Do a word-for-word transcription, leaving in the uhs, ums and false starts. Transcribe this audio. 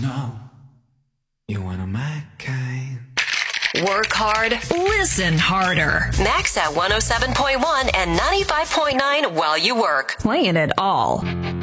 know you one of my kind. Work hard, listen harder. Max at one oh seven point one and ninety-five point nine while you work. Playing it all.